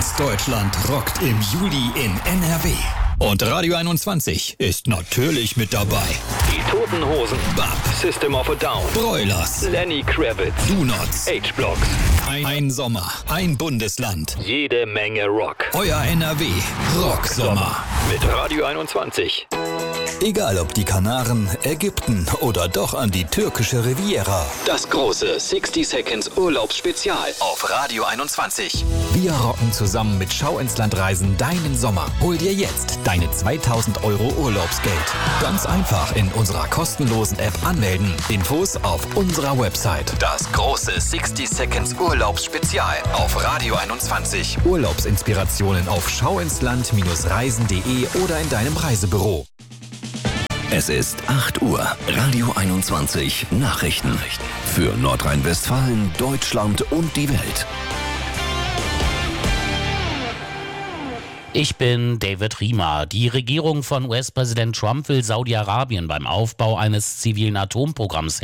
Ganz Deutschland rockt im Juli in NRW. Und Radio 21 ist natürlich mit dabei. Die Toten Hosen, BAP, System of a Down, Broilers, Lenny Kravitz, Do Nots, H-Blocks. ein Sommer, ein Bundesland. Jede Menge Rock. Euer NRW Rocksommer. Mit Radio 21. Egal ob die Kanaren, Ägypten oder doch an die türkische Riviera. Das große 60 Seconds Urlaubsspezial auf Radio 21. Wir rocken zusammen mit Schau ins Land Reisen deinen Sommer. Hol dir jetzt deine 2000 € Urlaubsgeld. Ganz einfach in unserer kostenlosen App anmelden. Infos auf unserer Website. Das große 60 Seconds Urlaubsspezial auf Radio 21. Urlaubsinspirationen auf schauinsland-reisen.de oder in deinem Reisebüro. Es ist 8 Uhr. Radio 21 Nachrichten. Für Nordrhein-Westfalen, Deutschland und die Welt. Ich bin David Riemer. Die Regierung von US-Präsident Trump will Saudi-Arabien beim Aufbau eines zivilen Atomprogramms